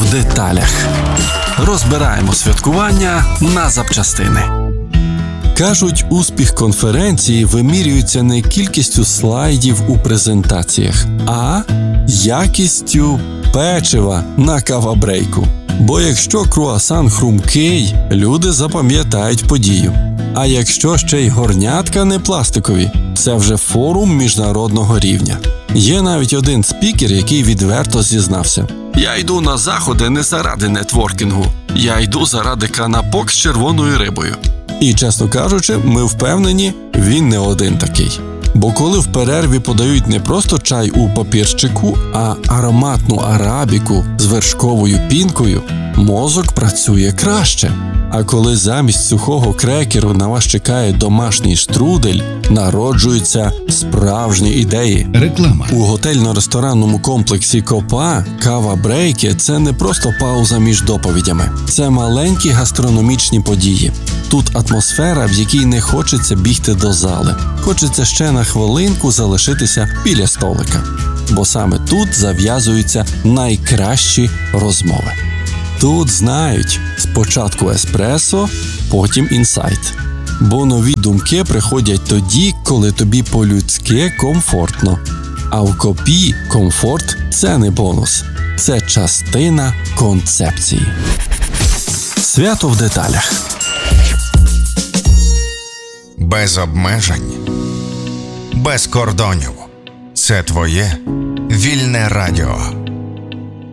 в деталях. Розбираємо святкування на запчастини. Кажуть, успіх конференції вимірюється не кількістю слайдів у презентаціях, а якістю печива на кавабрейку. Бо якщо круасан хрумкий, люди запам'ятають подію. А якщо ще й горнятка не пластикові, це вже форум міжнародного рівня. Є навіть один спікер, який відверто зізнався: «Я йду на заходи не заради нетворкінгу, я йду заради канапок з червоною рибою». І, чесно кажучи, ми впевнені, він не один такий. Бо коли в перерві подають не просто чай у папірчику, а ароматну арабіку з вершковою пінкою, мозок працює краще. А коли замість сухого крекеру на вас чекає домашній штрудель, народжуються справжні ідеї. Реклама. У готельно-ресторанному комплексі Копа кава-брейки – це не просто пауза між доповідями. Це маленькі гастрономічні події. Тут атмосфера, в якій не хочеться бігти до зали. Хочеться ще на хвилинку залишитися біля столика. Бо саме тут зав'язуються найкращі розмови. Тут знають, спочатку еспресо, потім інсайт. Бо нові думки приходять тоді, коли тобі по-людськи комфортно. А в Копі комфорт – це не бонус. Це частина концепції. Свято в деталях. Без обмежень. Без кордонів. Це твоє вільне радіо.